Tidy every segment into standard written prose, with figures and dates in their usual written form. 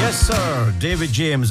Yes, sir. David James.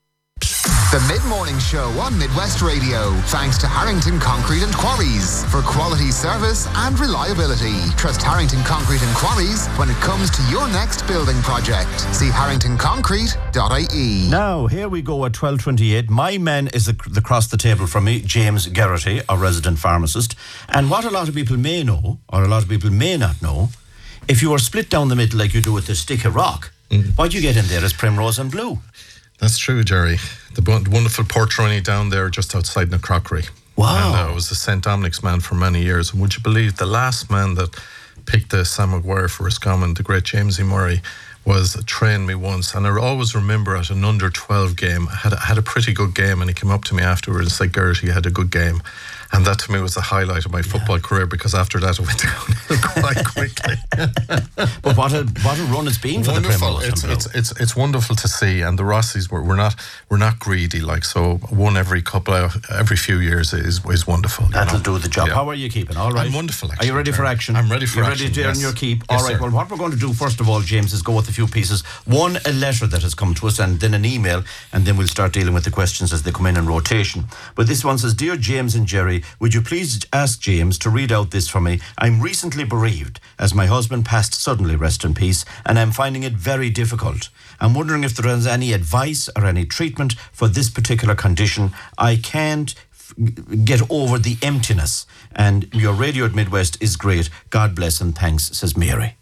The Mid-Morning Show on Midwest Radio. Thanks to Harrington Concrete and Quarries for quality service and reliability. Trust Harrington Concrete and Quarries when it comes to your next building project. See harringtonconcrete.ie. Now, here we go at 12:28. My man is across the table from me, James Geraghty, our resident pharmacist. And what a lot of people may know, or a lot of people may not know, if you are split down the middle like you do with a stick of rock, what you get in there is primrose and blue. That's true, Jerry. The wonderful Portroni down there just outside Knockrockery. Wow. And I was a St. Dominic's man for many years. And would you believe the last man that picked the Sam Maguire for Roscommon, the great James E. Murray, trained me once. And I always remember at an under-12 game, I had a pretty good game, and he came up to me afterwards and said, Geraghty, you had a good game. And that to me was the highlight of my football career, because after that it went downhill quite quickly. But what a run it's been for wonderful. the Primrose. It's wonderful to see, and the Rossies we're not greedy, like, so one every few years is wonderful. That'll do the job. Yeah. How are you keeping? All right. I'm wonderful. Actually, are you ready for action? I'm ready for action. You're ready to earn your keep. All yes, right. Sir. Well, what we're going to do first of all, James, is go with a few pieces. One, a letter that has come to us, and then an email, and then we'll start dealing with the questions as they come in rotation. But this one says, "Dear James and Jerry, would you please ask James to read out this for me? I'm recently bereaved as my husband passed suddenly, rest in peace, and I'm finding it very difficult. I'm wondering if there is any advice or any treatment for this particular condition. I can't get over the emptiness, and your radio at Midwest is great. God bless and thanks," says Mary.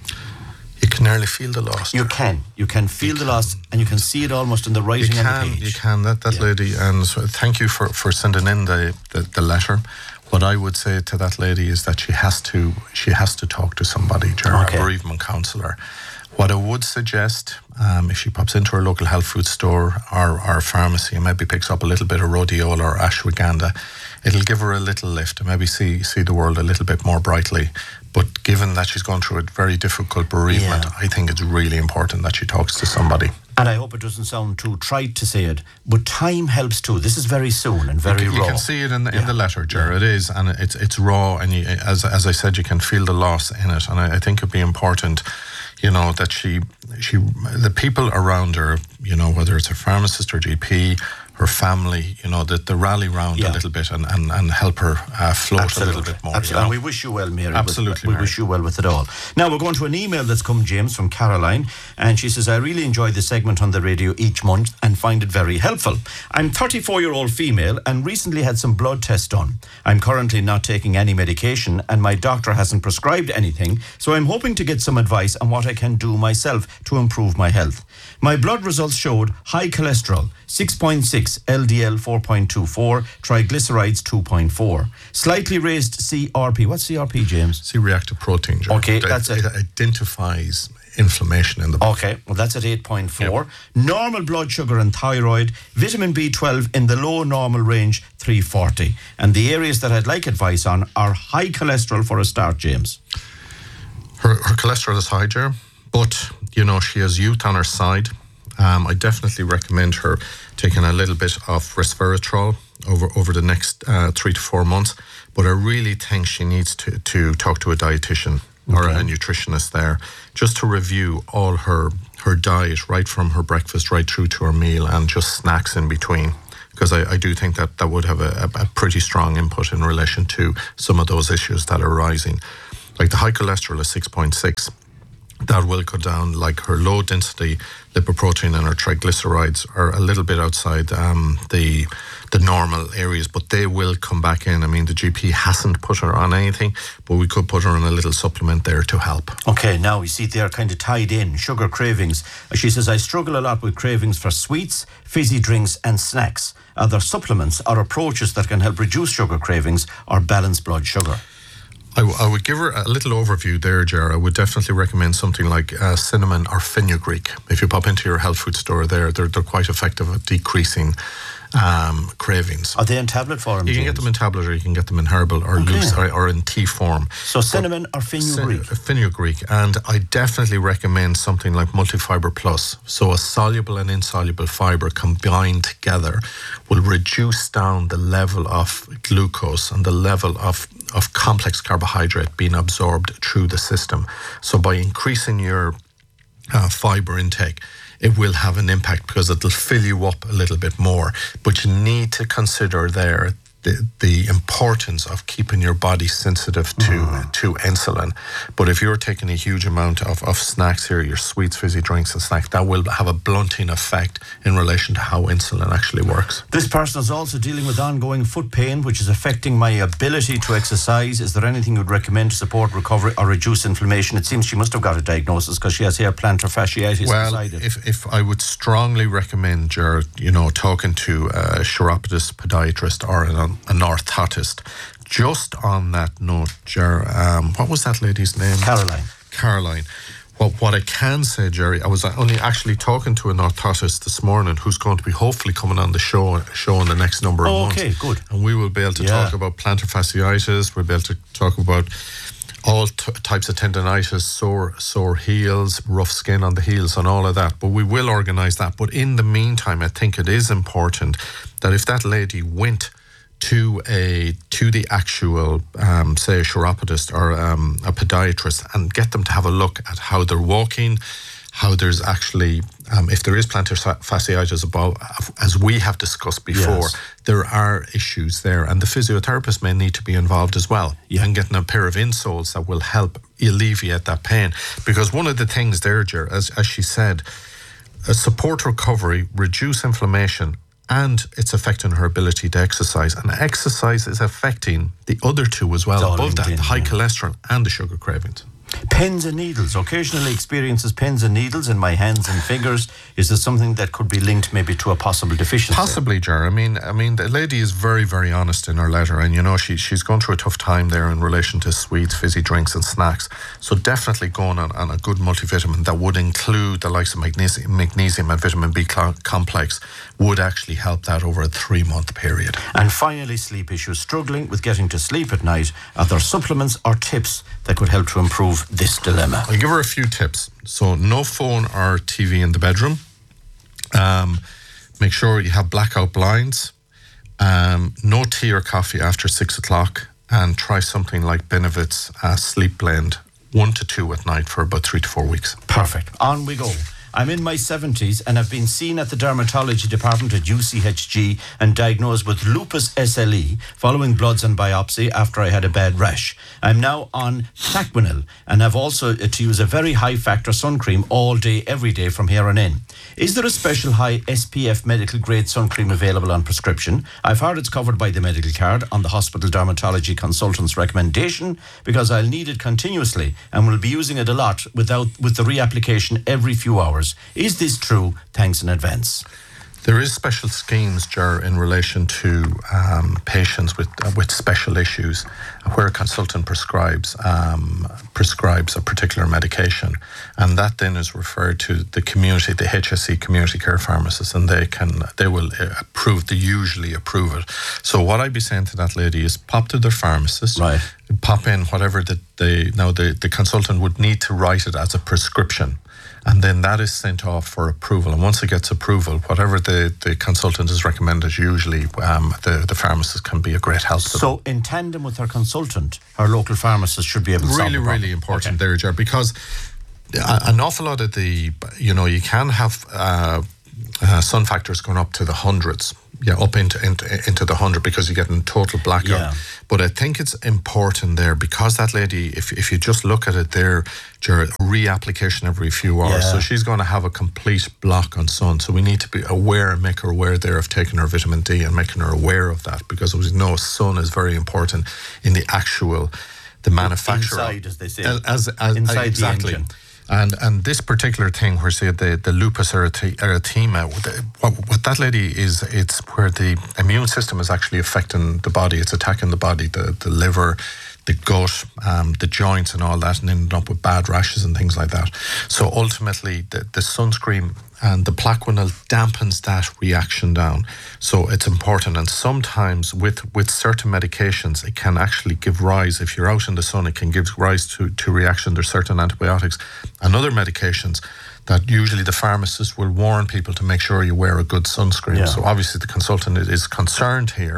You can nearly feel the loss. You can feel the loss, and you can see it almost in the writing on the page. You can, that lady, and so thank you for sending in the letter. What I would say to that lady is that she has to talk to somebody, a bereavement counsellor. What I would suggest, if she pops into her local health food store or pharmacy and maybe picks up a little bit of rhodiola or ashwagandha, it'll give her a little lift and maybe see the world a little bit more brightly. But given that she's gone through a very difficult bereavement, I think it's really important that she talks to somebody. And I hope it doesn't sound too trite to say it, but time helps too. This is very soon and very raw. You can see it in the letter, Ger. It is, and it's raw, and as I said, you can feel the loss in it. And I think it'd be important, that the people around her, whether it's a pharmacist or GP, her family, that they rally round a little bit and help her float a little bit more. Absolutely. And we wish you well, Mary. Absolutely. We wish you well with it all. Now, we're going to an email that's come, James, from Caroline, and she says, "I really enjoy the segment on the radio each month and find it very helpful. I'm 34-year-old female and recently had some blood tests done. I'm currently not taking any medication and my doctor hasn't prescribed anything, so I'm hoping to get some advice on what I can do myself to improve my health. My blood results showed high cholesterol, 6.6, LDL 4.24, triglycerides 2.4. Slightly raised CRP. What's CRP, James? C-reactive protein. Okay, that's it. It identifies inflammation in the body. Okay, well, that's at 8.4. Yep. Normal blood sugar and thyroid. Vitamin B12 in the low normal range, 340. And the areas that I'd like advice on are high cholesterol for a start, James. Her cholesterol is high, Ger, but, she has youth on her side. I definitely recommend her taking a little bit of resveratrol over the next 3 to 4 months. But I really think she needs to talk to a dietitian or a nutritionist there, just to review all her diet, right from her breakfast right through to her meal and just snacks in between. Because I do think that would have a pretty strong input in relation to some of those issues that are rising. Like the high cholesterol is 6.6. That will go down. Like her low density lipoprotein and her triglycerides are a little bit outside the normal areas, but they will come back in. I mean, the GP hasn't put her on anything, but we could put her on a little supplement there to help. Okay, now you see they're kind of tied in. Sugar cravings. She says, "I struggle a lot with cravings for sweets, fizzy drinks and snacks. Are there supplements or approaches that can help reduce sugar cravings or balance blood sugar?" I would give her a little overview there, Ger. I would definitely recommend something like cinnamon or fenugreek. If you pop into your health food store they're quite effective at decreasing cravings. Are they in tablet form? You can get them in tablet, or you can get them in herbal or loose or in tea form. So cinnamon or fenugreek? Fenugreek. And I definitely recommend something like Multifiber Plus. So a soluble and insoluble fiber combined together will reduce down the level of glucose and the level of complex carbohydrate being absorbed through the system. So by increasing your fibre intake, it will have an impact because it'll fill you up a little bit more. But you need to consider there the importance of keeping your body sensitive to insulin. But if you're taking a huge amount of snacks here, your sweets, fizzy drinks and snacks, that will have a blunting effect in relation to how insulin actually works. This person is also dealing with ongoing foot pain, which is affecting my ability to exercise. Is there anything you'd recommend to support recovery or reduce inflammation? It seems she must have got a diagnosis because she has here plantar fasciitis. Well, if I would strongly recommend, Jared, talking to a chiropodist, podiatrist or an orthotist. Just on that note, Ger, what was that lady's name? Caroline. Well, what I can say, Jerry, I was only actually talking to an orthotist this morning who's going to be hopefully coming on the show in the next number of months. Okay, good. And we will be able to talk about plantar fasciitis. We'll be able to talk about all types of tendonitis, sore heels, rough skin on the heels and all of that. But we will organise that. But in the meantime, I think it is important that if that lady went to the actual, say, a chiropodist or a podiatrist and get them to have a look at how they're walking, how there's actually, if there is plantar fasciitis above, as we have discussed before, there are issues there. And the physiotherapist may need to be involved as well. And getting a pair of insoles that will help alleviate that pain. Because one of the things there, Ger, as she said, support recovery, reduce inflammation, and it's affecting her ability to exercise. And exercise is affecting the other two as well, above that, the high cholesterol and the sugar cravings. Pins and needles. Occasionally experiences pins and needles in my hands and fingers. Is there something that could be linked maybe to a possible deficiency? Possibly, Ger. I mean, the lady is very, very honest in her letter, and she's gone through a tough time there in relation to sweets, fizzy drinks, and snacks. So definitely going on a good multivitamin that would include the likes of magnesium and vitamin B complex would actually help that over a 3-month period. And finally, sleep issues. Struggling with getting to sleep at night. Are there supplements or tips that could help to improve this dilemma? I'll give her a few tips. So no phone or TV in the bedroom. Make sure you have blackout blinds. No tea or coffee after 6 o'clock. And try something like Benevit's Sleep Blend 1 to 2 at night for about 3 to 4 weeks. Perfect. On we go. I'm in my 70s and have been seen at the dermatology department at UCHG and diagnosed with lupus SLE following bloods and biopsy after I had a bad rash. I'm now on Plaquenil and have also to use a very high factor sun cream all day, every day from here on in. Is there a special high SPF medical grade sun cream available on prescription? I've heard it's covered by the medical card on the hospital dermatology consultant's recommendation because I'll need it continuously and will be using it a lot with the reapplication every few hours. Is this true? Thanks in advance. There is special schemes, Ger, in relation to patients with special issues where a consultant prescribes a particular medication, and that then is referred to the community, the HSE community care pharmacists, and they will usually approve it. So what I'd be saying to that lady is pop to their pharmacist, right? Pop in whatever the consultant would need to write it as a prescription. And then that is sent off for approval. And once it gets approval, whatever the consultant has recommended, usually the pharmacist can be a great help to them. So in tandem with her consultant, her local pharmacist should be able to solve the problem. Really important there, Ger, because an awful lot of you can have sun factors going up to the hundreds. Up into the 100 because you get a total blackout. Yeah. But I think it's important there because that lady, if you just look at it there, reapplication every few hours. So she's going to have a complete block on sun. So we need to be aware and make her aware there of taking her vitamin D and making her aware of that because as we know, sun is very important in the manufacture. Inside, as they say. Inside exactly. The engine. And this particular thing where say the lupus erythema, what that lady is, it's where the immune system is actually affecting the body. It's attacking the body, the liver, the gut, the joints and all that, and ended up with bad rashes and things like that. So ultimately, the sunscreen and the Plaquenil dampens that reaction down. So it's important. And sometimes with certain medications, it can actually give rise, if you're out in the sun, it can give rise to reaction. There's certain antibiotics and other medications that usually the pharmacist will warn people to make sure you wear a good sunscreen. So obviously the consultant is concerned here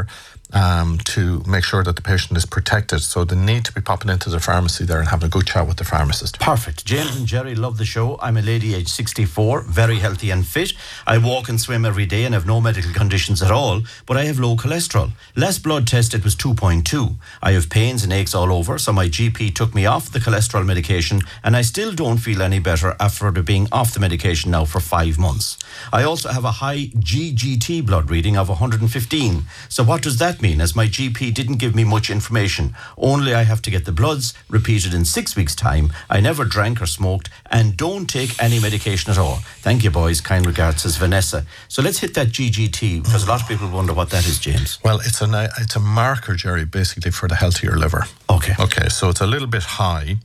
to make sure that the patient is protected. So they need to be popping into the pharmacy there and having a good chat with the pharmacist. Perfect. James and Jerry love the show. I'm a lady aged 64, very healthy and fit. I walk and swim every day and have no medical conditions at all, but I have low cholesterol. Last blood test, it was 2.2. I have pains and aches all over, so my GP took me off the cholesterol medication, and I still don't feel any better after being off the medication now for 5 months. I also have a high GGT blood reading of 115. So what does that mean, as my GP didn't give me much information? Only I have to get the bloods repeated in 6 weeks' time. I never drank or smoked and don't take any medication at all. Thank you, boys. Kind regards, says Vanessa. So let's hit that GGT, because a lot of people wonder what that is, James. Well, it's a marker, Jerry, basically for the healthier liver. Okay, so it's a little bit high.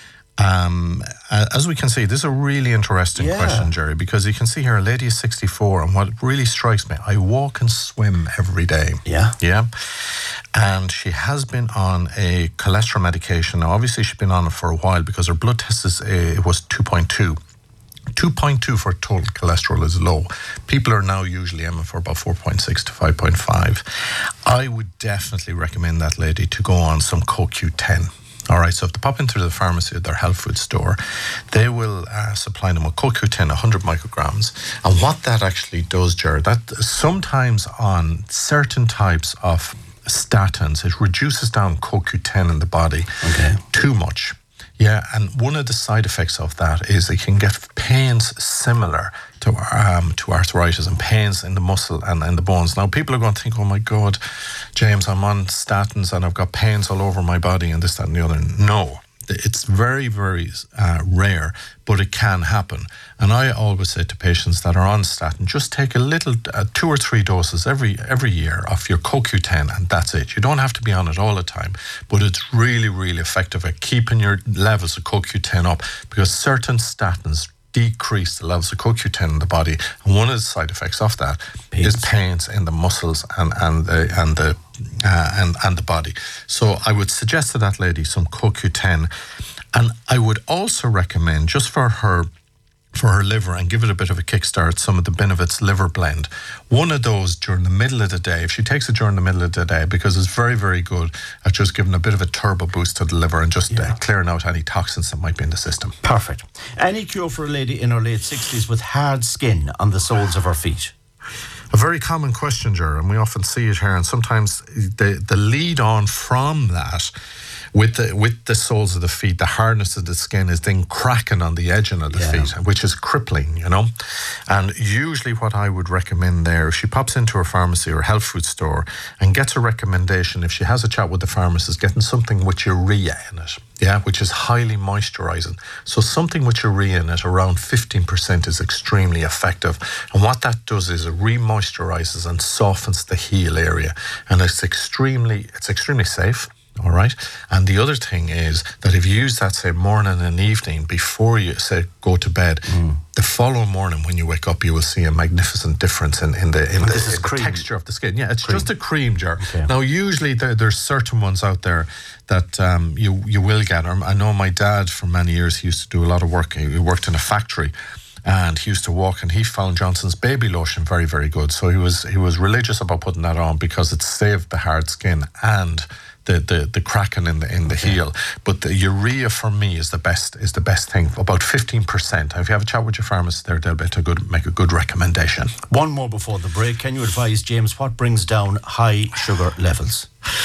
As we can see, this is a really interesting question, Jerry, because you can see here a lady is 64, and what really strikes me, I walk and swim every day. Yeah. And she has been on a cholesterol medication. Now, obviously, she's been on it for a while because her blood test it was 2.2. 2.2 for total cholesterol is low. People are now usually aiming for about 4.6 to 5.5. I would definitely recommend that lady to go on some CoQ10. All right, so if they pop into the pharmacy or their health food store, they will supply them with CoQ10, 100 micrograms. And what that actually does, Jared, that sometimes on certain types of statins, it reduces down CoQ10 in the body too much. Yeah, and one of the side effects of that is they can get pains similar to arthritis and pains in the muscle and in the bones. Now, people are going to think, oh my God, James, I'm on statins and I've got pains all over my body and this, that and the other. No, it's very, very rare, but it can happen. And I always say to patients that are on statin, just take a little, 2 or 3 doses every year of your CoQ10, and that's it. You don't have to be on it all the time, but it's really, really effective at keeping your levels of CoQ10 up, because certain statins decrease the levels of CoQ10 in the body, and one of the side effects of that is pains in the muscles and the body. So I would suggest to that lady some CoQ10, and I would also recommend, just for her liver, and give it a bit of a kickstart, some of the Benefits Liver Blend. One of those during the middle of the day, if she takes it during the middle of the day, because it's very, very good at just giving a bit of a turbo boost to the liver and just clearing out any toxins that might be in the system. Perfect. Any cure for a lady in her late 60s with hard skin on the soles of her feet? A very common question, Ger, and we often see it here, and sometimes the lead on from that with the soles of the feet, the hardness of the skin is then cracking on the edging of the feet, which is crippling, you know. And usually what I would recommend there, if she pops into her pharmacy or health food store and gets a recommendation, if she has a chat with the pharmacist, getting something with urea in it, which is highly moisturizing. So something with urea in it, around 15%, is extremely effective. And what that does is it re-moisturizes and softens the heel area. And it's extremely safe. All right. And the other thing is that if you use that, say, morning and evening before you, say, go to bed, the following morning when you wake up, you will see a magnificent difference in the texture of the skin. Yeah, it's just a cream jar. Okay. Now, usually there's certain ones out there that you will get. I know my dad, for many years, he used to do a lot of work. He worked in a factory. And he used to walk, and he found Johnson's baby lotion very, very good. So he was religious about putting that on because it saved the hard skin and the cracking in the heel. But the urea for me is the best thing. About 15%. If you have a chat with your pharmacist there, they'll make a good recommendation. One more before the break. Can you advise, James, what brings down high sugar levels?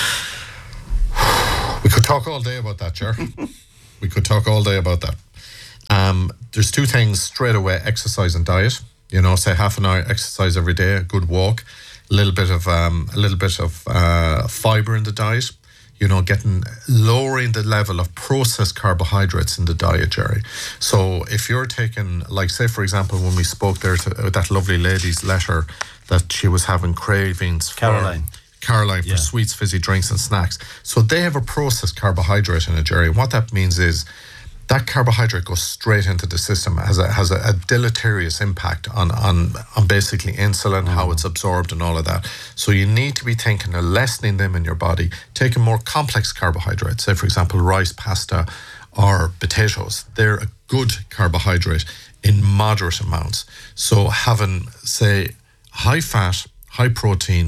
We could talk all day about that, Ger. We could talk all day about that. There's two things straight away: exercise and diet. You know, say half an hour exercise every day, a good walk, a little bit of fiber in the diet. You know, lowering the level of processed carbohydrates in the diet, Jerry. So if you're taking, like, say, for example, when we spoke there to that lovely lady's letter that she was having cravings for Caroline for sweets, fizzy drinks and snacks. So they have a processed carbohydrate in it, Jerry. And what that means is that carbohydrate goes straight into the system, has a deleterious impact on basically insulin, how it's absorbed and all of that. So you need to be thinking of lessening them in your body, taking more complex carbohydrates, say for example rice, pasta or potatoes. They're a good carbohydrate in moderate amounts. So having, say, high fat, high protein,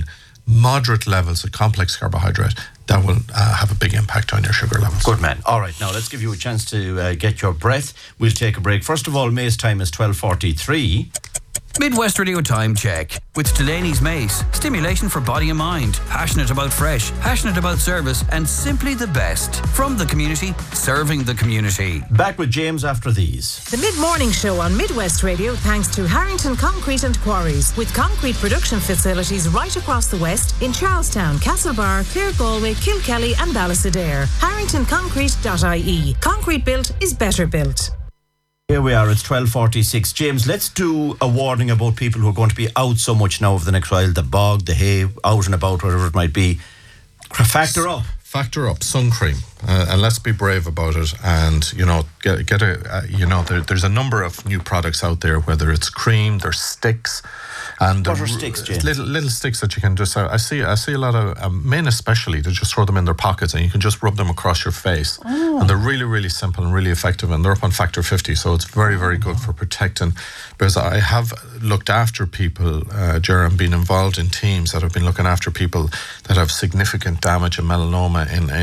moderate levels of complex carbohydrate, that will have a big impact on your sugar levels. Good man. All right, now let's give you a chance to get your breath. We'll take a break. First of all, Mace time is 12:43. Midwest Radio Time Check with Delaney's Mace. Stimulation for body and mind. Passionate about fresh, passionate about service, and simply the best. From the community, serving the community. Back with James after these. The mid-morning show on Midwest Radio thanks to Harrington Concrete and Quarries, with concrete production facilities right across the west in Charlestown, Castlebar, Clare, Galway, Kilkelly and Ballysadare. HarringtonConcrete.ie. Concrete built is better built. Here we are, it's 12:46. James, let's do a warning about people who are going to be out so much now over the next while, the bog, the hay, out and about, whatever it might be. Factor up. Factor up sun cream, and let's be brave about it. And get a there's a number of new products out there. Whether it's cream, there's sticks, and what are sticks, James? Little sticks that you can just. I see a lot of men, especially, they just throw them in their pockets, and you can just rub them across your face. And they're really, really simple and really effective, and they're up on factor 50, so it's very, very good for protecting. Because I have looked after people, Ger, and been involved in teams that have been looking after people that have significant damage and melanoma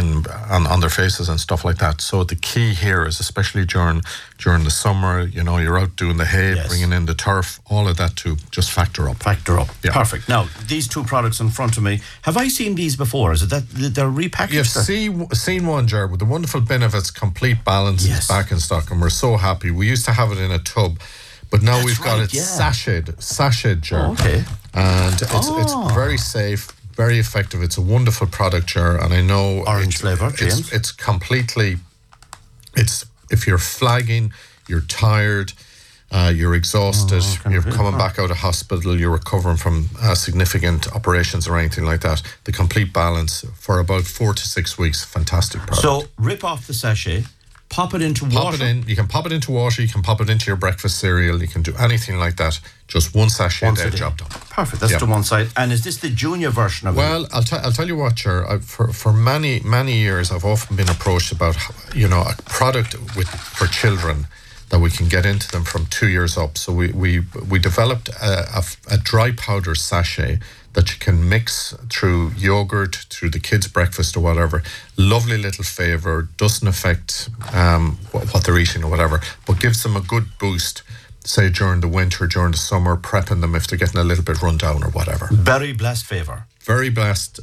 on their faces and stuff like that. So the key here is, especially during the summer, you're out doing the hay, yes, bringing in the turf, all of that to just factor up. Factor up. Yeah. Perfect. Now, these two products in front of me, have I seen these before? Is it that they're repackaged? You've seen one, Ger, with the wonderful Benefits Complete Balance, yes, is back in stock, and we're so happy. We used to have it in a tub, but now we've got it sachet, Ger. Oh, okay. And it's very safe, very effective. It's a wonderful product, Ger, and I know orange flavour, James. It's completely. It's if you're flagging, you're tired, you're exhausted, you're coming back out of hospital, you're recovering from significant operations or anything like that. The Complete Balance for about 4 to 6 weeks, fantastic product. So rip off the sachet. Pop it into water. You can pop it into water. You can pop it into your breakfast cereal. You can do anything like that. Just one sachet a day, job done. Perfect. That's to one side. And is this the junior version of it? Well, I'll tell you what, Ger. For many years, I've often been approached about a product for children that we can get into them from 2 years up. So we developed a dry powder sachet that you can mix through yogurt, through the kids' breakfast or whatever. Lovely little flavour, doesn't affect what they're eating or whatever, but gives them a good boost, say during the winter, during the summer, prepping them if they're getting a little bit run down or whatever. Berry Blast flavour. Berry Blast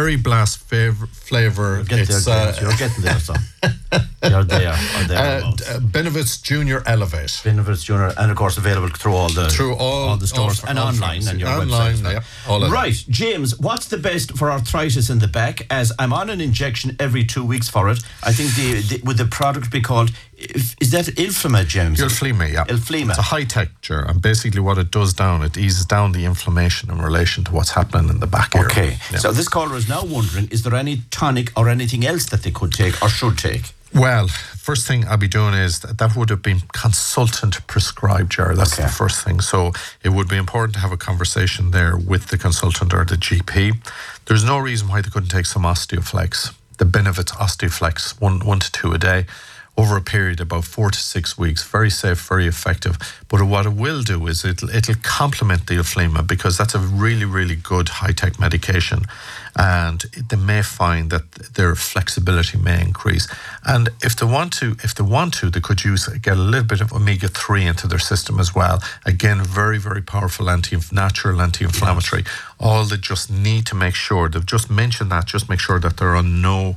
flavour. You're getting there, son. You're there. Benefits Junior Elevate. Benefits Junior, and of course available through all the stores and online and your website. Yeah, all of right, that. James, what's the best for arthritis in the back? As I'm on an injection every 2 weeks for it. I think would the product be called? Is that Ilflema, James? Ilflema, yeah. Ilflema. It's a high texture, and basically what it does it eases down the inflammation in relation to what's happening in the back area. Okay. Yeah. So this caller is now wondering, is there any tonic or anything else that they could take or should take? Well, first thing I'd be doing is that would have been consultant prescribed, Ger. That's the first thing. So it would be important to have a conversation there with the consultant or the GP. There's no reason why they couldn't take some Osteoflex. The Benefits Osteoflex, one to two a day, over a period of about 4 to 6 weeks. Very safe, very effective. But what it will do is it'll complement the Ilflema, because that's a really, really good high-tech medication. And they may find that their flexibility may increase. And if they want to, they could get a little bit of omega-3 into their system as well. Again, very, very powerful natural anti-inflammatory. All they just need to make sure, they've just mentioned that, just make sure that they're on no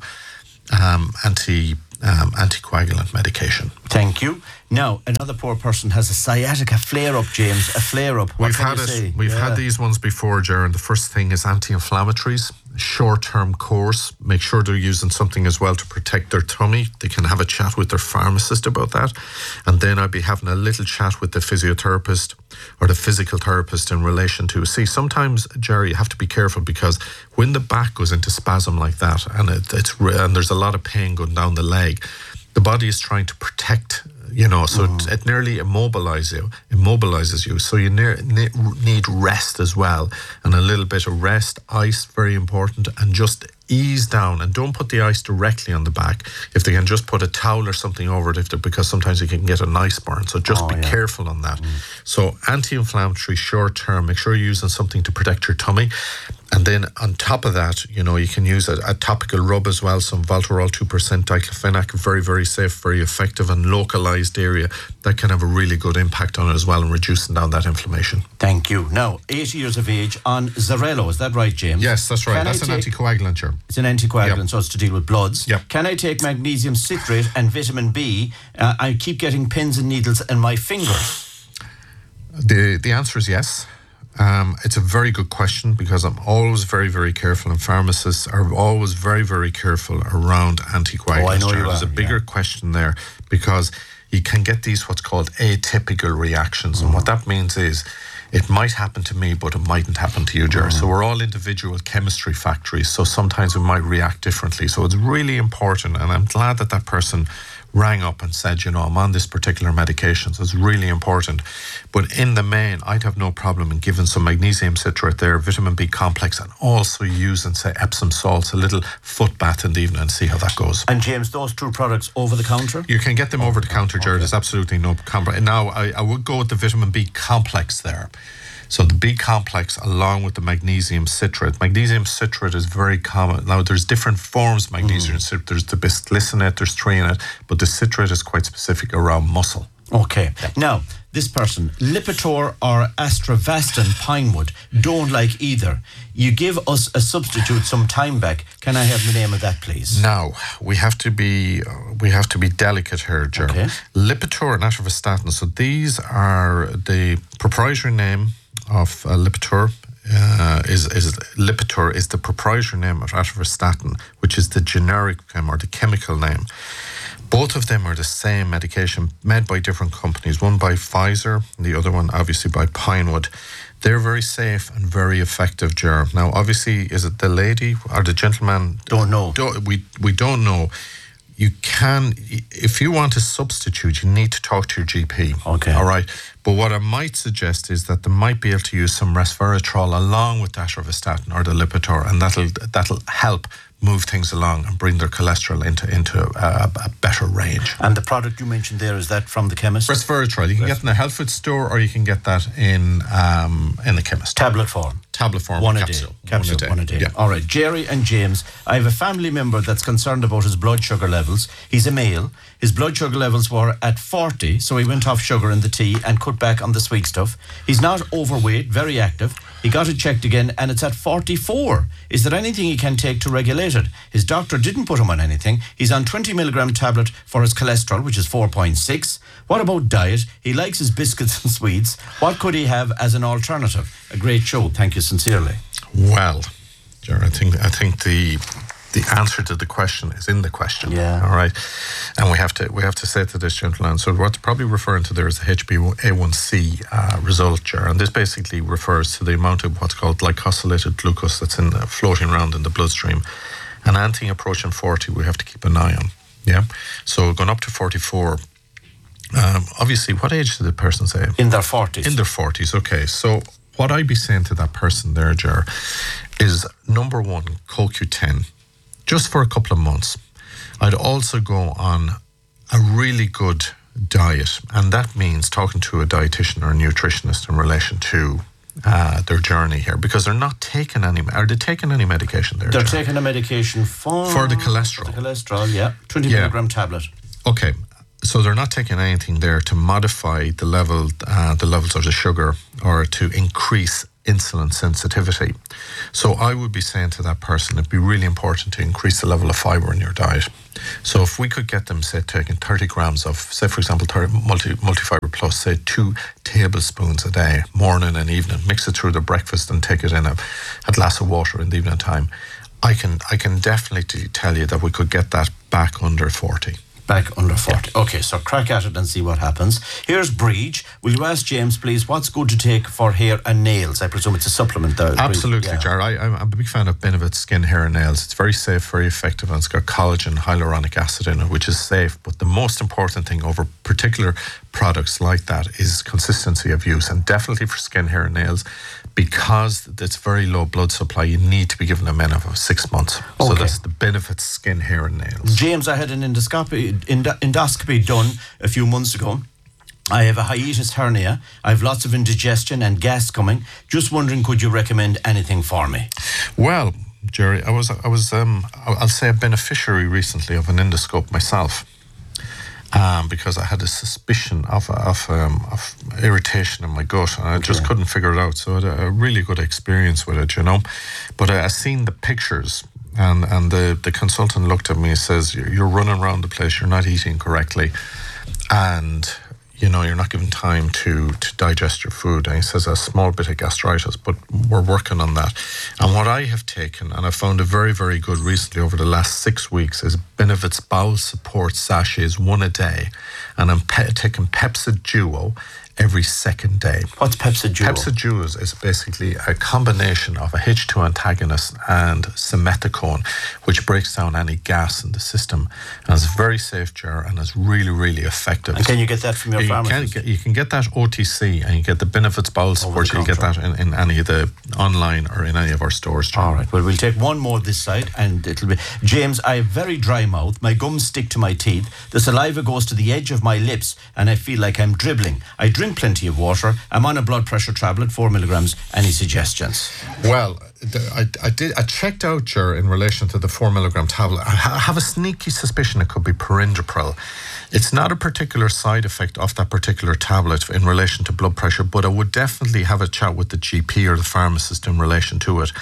anticoagulant medication. Thank you. Now, another poor person has a sciatica flare-up, James. A flare-up. We've had these ones before, Ger, and the first thing is anti-inflammatories. Short-term course. Make sure they're using something as well to protect their tummy. They can have a chat with their pharmacist about that. And then I'd be having a little chat with the physiotherapist or the physical therapist in relation to, sometimes, Jerry, you have to be careful, because when the back goes into spasm like that, and there's a lot of pain going down the leg, the body is trying to protect, it nearly immobilizes you. So you need rest as well, and a little bit of rest. Ice, very important, and just ease down, and don't put the ice directly on the back. If they can just put a towel or something over it, because sometimes you can get a nice burn. So just be careful on that. So anti-inflammatory, short term, make sure you're using something to protect your tummy. And then on top of that, you can use a topical rub as well, some Voltarol 2% diclofenac, very, very safe, very effective and localized area. That can have a really good impact on it as well in reducing down that inflammation. Thank you. Now, 80 years of age on Xarello, is that right, James? Yes, that's right. That's an anticoagulant, sure. It's an anticoagulant, so it's to deal with bloods. Yep. Can I take magnesium citrate and vitamin B? I keep getting pins and needles in my fingers. The answer is yes. It's a very good question because I'm always very, very careful, and pharmacists are always very, very careful around anticoagulants. I know you are. There's a bigger question there because you can get these what's called atypical reactions, and what that means is it might happen to me, but it mightn't happen to you, Ger. So we're all individual chemistry factories, so sometimes we might react differently. So it's really important, and I'm glad that person rang up and said, I'm on this particular medication, so it's really important. But in the main, I'd have no problem in giving some magnesium citrate there, vitamin B complex, and also using, say, Epsom salts, a little foot bath in the evening, and see how that goes. And James, those two products over the counter? You can get them over the counter, Jared. There's absolutely no compromise. Now, I would go with the vitamin B complex there. So the B complex along with the magnesium citrate. Magnesium citrate is very common. Now there's different forms of magnesium citrate. There's the bisglycinate, there's threonate, but the citrate is quite specific around muscle. Okay. Now, this person, Lipitor or Astravastin Pinewood, don't like either. You give us a substitute some time back. Can I have the name of that, please? Now, we have to be delicate here, Jeremy. Okay. Lipitor and Atorvastatin. So these are the proprietary name of Lipitor. Lipitor is the proprietary name of Atorvastatin, which is the generic name or the chemical name. Both of them are the same medication made by different companies, one by Pfizer and the other one obviously by Pinewood. They're very safe and very effective, Ger. Now, obviously, is it the lady or the gentleman? Don't know. We don't know. You can, if you want to substitute, you need to talk to your GP. Okay. All right. But what I might suggest is that they might be able to use some resveratrol along with Atorvastatin or the Lipitor, and that'll help move things along and bring their cholesterol into a better range. And the product you mentioned there, is that from the chemist? Resveratrol. You can get in a health food store, or you can get that in the chemist. Tablet form. One a day. One a day. Yeah. All right. Jerry and James, I have a family member that's concerned about his blood sugar levels. He's a male. His blood sugar levels were at 40, so he went off sugar in the tea and cut back on the sweet stuff. He's not overweight, very active. He got it checked again and it's at 44. Is there anything he can take to regulate it? His doctor didn't put him on anything. He's on 20 milligram tablet for his cholesterol, which is 4.6. What about diet? He likes his biscuits and sweets. What could he have as an alternative? A great show. Thank you sincerely. Well, Jerry, I think the answer to the question is in the question. Yeah. All right. And we have to say to this gentleman, so what's probably referring to there is the HbA1c result, Ger, and this basically refers to the amount of what's called glycosylated glucose that's floating around in the bloodstream. And anything approaching 40, we have to keep an eye on. Yeah. So going up to 44. Obviously, what age did the person say? In their 40s. In their 40s. Okay. So what I'd be saying to that person there, Ger, is number one, CoQ10. Just for a couple of months. I'd also go on a really good diet, and that means talking to a dietitian or a nutritionist in relation to their journey here, because they're not taking any. Are they taking any medication there? They're taking a medication for the cholesterol. For the cholesterol, yeah, 20 milligram tablet. Okay. So they're not taking anything there to modify the levels of the sugar or to increase insulin sensitivity. So I would be saying to that person, it'd be really important to increase the level of fiber in your diet. So if we could get them, say, taking 30 grams of, say, for example, multifiber plus, say, 2 tablespoons a day, morning and evening, mix it through their breakfast and take it in a glass of water in the evening time, I can definitely tell you that we could get that back under 40. Back under 40. Yeah. Okay, so crack at it and see what happens. Here's Breach. Will you ask James, please, what's good to take for hair and nails? I presume it's a supplement there. Absolutely, yeah. Jar. I'm a big fan of Benefit Skin, Hair and Nails. It's very safe, very effective, and it's got collagen, hyaluronic acid in it, which is safe. But the most important thing over particular products like that is consistency of use. And definitely for skin, hair and nails, because it's very low blood supply, you need to be given a minimum of 6 months. Okay. So that's the Benefit Skin, Hair and Nails. James, I had an endoscopy done a few months ago. I have a hiatus hernia. I have lots of indigestion and gas coming. Just wondering, could you recommend anything for me? Well, Jerry, I'll say a beneficiary recently of an endoscope myself. Because I had a suspicion of irritation in my gut, and I just couldn't figure it out. So I had a really good experience with it, you know. But I seen the pictures, and the consultant looked at me and says, "You're running around the place. You're not eating correctly, and you know you're not given time to digest your food." And he says a small bit of gastritis, but we're working on that. And what I have taken, and I found it very, very good recently over the last 6 weeks, is Benefit's Bowel Support Sachets, 1 a day. And I'm taking Pepsid Duo every second day. What's Pepsid Duo? Pepsid Duo is basically a combination of a H2 antagonist and simethicone, which breaks down any gas in the system. And it's very safe, Ger, and it's really, really effective. And can you get that from your pharmacist? You can get that OTC, and you get the Benefits Bowel Support. You get that in any of the online or in any of our stores, Ger. All right, well, we'll take one more this side, and it'll be... James, I have very dry mouth. My gums stick to my teeth. The saliva goes to the edge of my lips, and I feel like I'm dribbling. I drink plenty of water. I'm on a blood pressure tablet, 4 milligrams. Any suggestions? Well, I checked out, Ger, in relation to the 4 milligram tablet. I have a sneaky suspicion it could be perindopril. It's not a particular side effect of that particular tablet in relation to blood pressure, but I would definitely have a chat with the GP or the pharmacist in relation to it.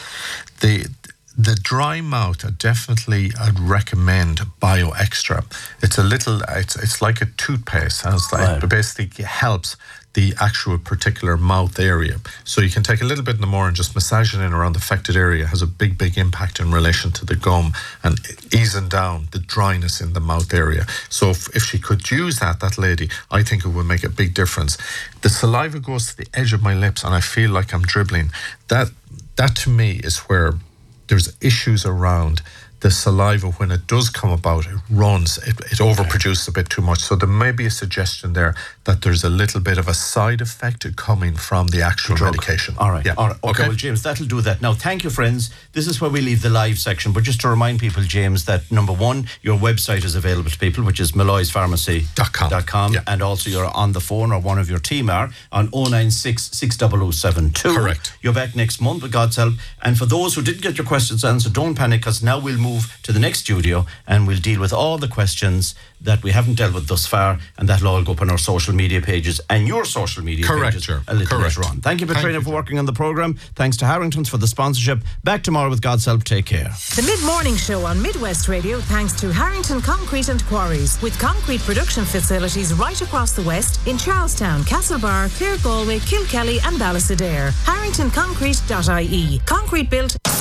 The dry mouth, I'd recommend Bio Extra. It's a little, it's like a toothpaste, and it basically helps the actual particular mouth area. So you can take a little bit in the morning, just massage it in around the affected area. It has a big, big impact in relation to the gum and easing down the dryness in the mouth area. So if she could use that lady, I think it would make a big difference. The saliva goes to the edge of my lips and I feel like I'm dribbling. That to me is where there's issues around the saliva. When it does come about, it runs, it overproduces a bit too much. So there may be a suggestion there that there's a little bit of a side effect coming from the actual medication. All right. Yeah. All right. Okay, well, James, that'll do that. Now, thank you, friends. This is where we leave the live section. But just to remind people, James, that number one, your website is available to people, which is malloyspharmacy.com. Yeah. And also you're on the phone, or one of your team are, on 096 60072. Correct. You're back next month with God's help. And for those who didn't get your questions answered, don't panic, because now we'll move to the next studio and we'll deal with all the questions that we haven't dealt with thus far, and that'll all go up on our social media pages and your social media pages a little later on. Thank you, Petrina, for working on the programme. Thanks to Harrington's for the sponsorship. Back tomorrow with God's help. Take care. The Mid-Morning Show on Midwest Radio, thanks to Harrington Concrete and Quarries, with concrete production facilities right across the West in Charlestown, Castlebar, Clare, Galway, Kilkelly and Ballysadare. HarringtonConcrete.ie. Concrete built...